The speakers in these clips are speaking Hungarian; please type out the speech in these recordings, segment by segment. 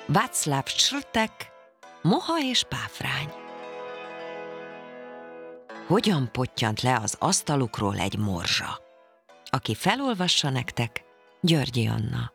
Václav Strtek, Moha és Páfrány. Hogyan pottyant le az asztalukról egy morzsa? Aki felolvassa nektek, Györgyi Anna.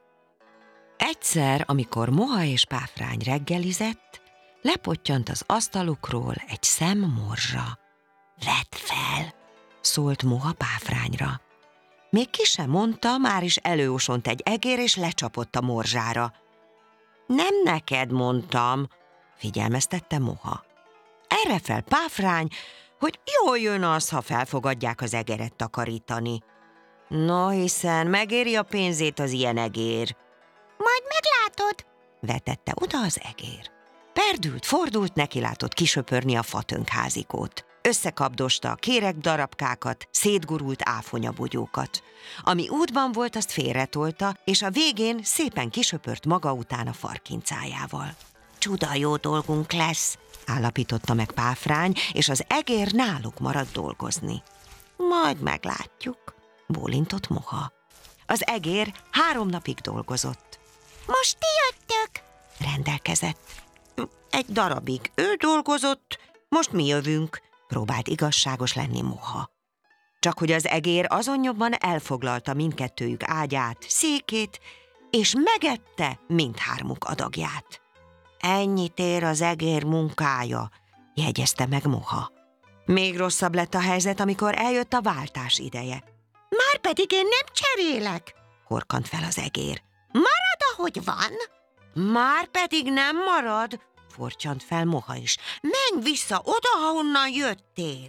Egyszer, amikor Moha és Páfrány reggelizett, lepottyant az asztalukról egy szemmorzsa. Vedd fel, szólt Moha Páfrányra. Még ki sem mondta, már is előosont egy egér, és lecsapott a morzsára. Nem neked mondtam, figyelmeztette Moha. Erre fel Páfrány, hogy jól jön az, ha felfogadják az egeret takarítani. No, hiszen megéri a pénzét az ilyen egér. Majd meglátod, vetette oda az egér. Perdült, fordult, nekilátott kisöpörni a fatönkházikót. Összekapdosta a kéreg darabkákat, szétgurult áfonyabogyókat. Ami útban volt, azt félretolta, és a végén szépen kisöpört maga után a farkincájával. Csuda jó dolgunk lesz, állapította meg Páfrány, és az egér náluk maradt dolgozni. Majd meglátjuk, bólintott Moha. Az egér 3 napig dolgozott. Most ti jöttök, rendelkezett. Egy darabig ő dolgozott, most mi jövünk, próbált igazságos lenni Moha. Csak hogy az egér azonnyobban elfoglalta mindkettőjük ágyát, székét, és megette mindhármuk adagját. Ennyit ér az egér munkája, jegyezte meg Moha. Még rosszabb lett a helyzet, amikor eljött a váltás ideje. Márpedig én nem cserélek, horkant fel az egér. Marad, ahogy van. Márpedig nem marad, fortyant fel Moha is. Menj vissza oda, ahonnan jöttél.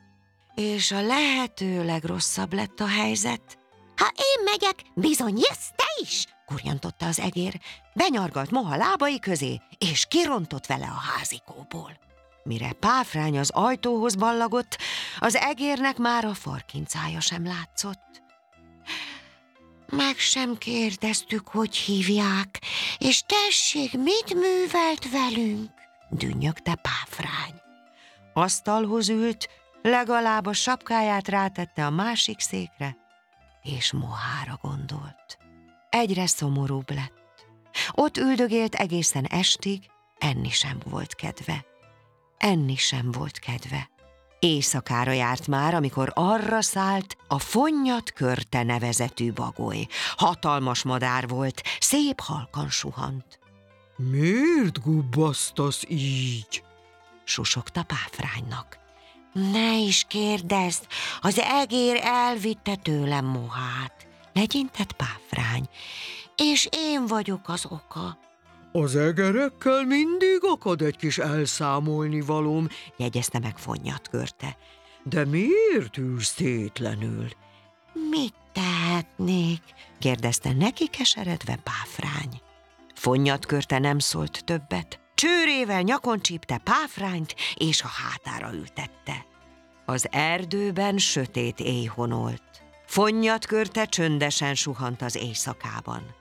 És a lehető legrosszabb lett a helyzet. Ha én megyek, bizony jössz te is, kurjantotta az egér. Benyargalt Moha lábai közé, és kirontott vele a házikóból. Mire Páfrány az ajtóhoz ballagott, az egérnek már a farkincája sem látszott. Meg sem kérdeztük, hogy hívják, és tessék, mit művelt velünk, dünnyögte Páfrány. Asztalhoz ült, legalább a sapkáját rátette a másik székre, és Mohára gondolt. Egyre szomorúbb lett. Ott üldögélt egészen estig, enni sem volt kedve. Enni sem volt kedve. Éjszakára járt már, amikor arra szállt a Fonnyat Körte nevezetű bagoly. Hatalmas madár volt, szép halkan suhant. Miért gubbasztasz így? Susogta Páfránynak. Ne is kérdezd, az egér elvitte tőlem Mohát, legyintett Páfrány, és én vagyok az oka. Az egerekkel mindig akad egy kis elszámolnivalóm, jegyezte meg Fonnyat Körte. de miért ülsz tétlenül? Mit tehetnék? kérdezte neki keseredve Páfrány. Fonnyat Körte nem szólt többet. Csőrével nyakon csípte Páfrányt, és a hátára ültette. Az erdőben sötét éj honolt. Fonnyat Körte csöndesen suhant az éjszakában.